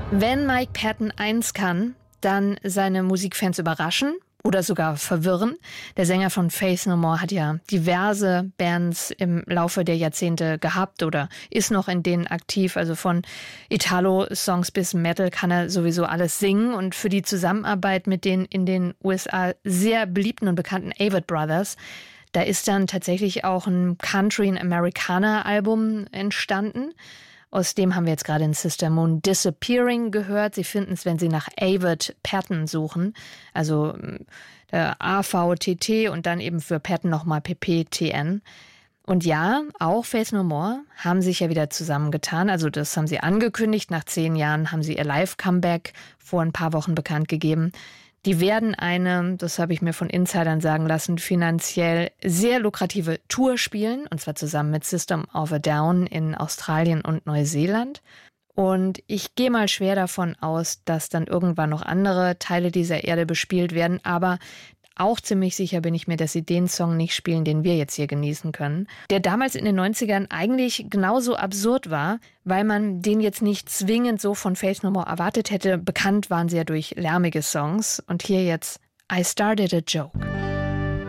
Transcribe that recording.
Wenn Mike Patton eins kann, dann seine Musikfans überraschen oder sogar verwirren. Der Sänger von Faith No More hat ja diverse Bands im Laufe der Jahrzehnte gehabt oder ist noch in denen aktiv. Also von Italo-Songs bis Metal kann er sowieso alles singen. Und für die Zusammenarbeit mit den in den USA sehr beliebten und bekannten Avett Brothers, da ist dann tatsächlich auch ein Country- und Americana-Album entstanden. Aus dem haben wir jetzt gerade in Sister Moon Disappearing gehört. Sie finden es, wenn Sie nach Avett Patton suchen. Also der AVTT und dann eben für Patton nochmal PPTN. Und ja, auch Faith No More haben sich ja wieder zusammengetan. Also das haben sie angekündigt. Nach 10 Jahren haben sie ihr Live-Comeback vor ein paar Wochen bekannt gegeben. Die werden eine, das habe ich mir von Insidern sagen lassen, finanziell sehr lukrative Tour spielen. Und zwar zusammen mit System of a Down in Australien und Neuseeland. Und ich gehe mal schwer davon aus, dass dann irgendwann noch andere Teile dieser Erde bespielt werden. Aber auch ziemlich sicher bin ich mir, dass sie den Song nicht spielen, den wir jetzt hier genießen können. Der damals in den 90ern eigentlich genauso absurd war, weil man den jetzt nicht zwingend so von Faith No More erwartet hätte. Bekannt waren sie ja durch lärmige Songs. Und hier jetzt I Started a Joke.